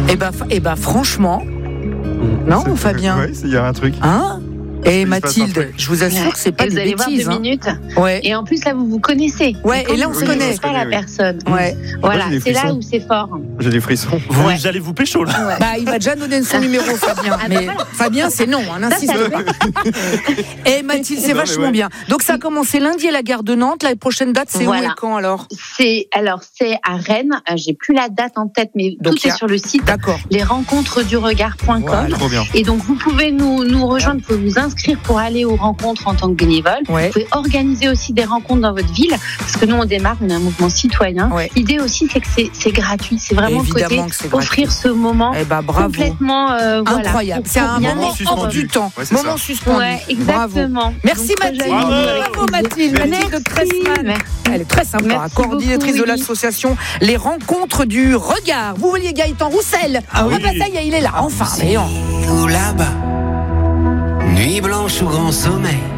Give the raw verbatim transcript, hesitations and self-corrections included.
Eh ben, eh ben franchement, non, C'est- Fabien Ouais, il y a un truc. Hein Et Il se passe un Mathilde, truc. je vous assure que c'est pas Et des vous allez bêtises. voir hein. deux minutes. Ouais. Et en plus, là, vous vous connaissez. Ouais, quand et là, on vous se ne connaît. connaissez pas la Oui. personne. Ouais. Voilà, j'ai des c'est là frissons. où c'est fort. J'ai des frissons. Vous Ouais. allez vous pécho là. Ouais. Bah, il va déjà nous donner son numéro, Fabien. Ah, bah Mais voilà. Fabien, c'est non, hein, n'insiste Ça, ça pas. Et Mathilde, c'est Non, mais vachement ouais. bien. Donc, ça a commencé lundi à la gare de Nantes. La prochaine date, c'est Voilà. où et quand alors? C'est alors c'est à Rennes. Euh, J'ai plus la date en tête, mais Donc, tout il y est a- sur le site D'accord. les rencontres du regard point com. Voilà. Trop bien. Et donc vous pouvez nous nous rejoindre, vous pouvez vous inscrire pour aller aux rencontres en tant que bénévole. Ouais. Vous pouvez organiser aussi des rencontres dans votre ville, parce que nous on démarre, on est un mouvement citoyen. Ouais. L'idée aussi c'est que c'est, c'est gratuit, c'est vraiment le Évidemment côté que c'est gratuit. offrir ce moment Eh ben, bravo. complètement euh, voilà, Incroyable. pour- C'est pour un bien moment être- suspendu. hors du temps. Ouais, c'est moment ça. suspendu. Ouais, Bravo. exactement. Merci Donc, Mathilde. très Bravo. joyeux. Bravo Mathilde. Mathilde de Cressman. Merci. Elle est très sympa, Merci coordinatrice beaucoup, de oui. l'association Les Rencontres du Regard. Vous voyez Gaëtan Roussel? Ah oui. bah ça y est, il est là, enfin. Mais on- Ou là-bas, nuit blanche ou grand sommeil,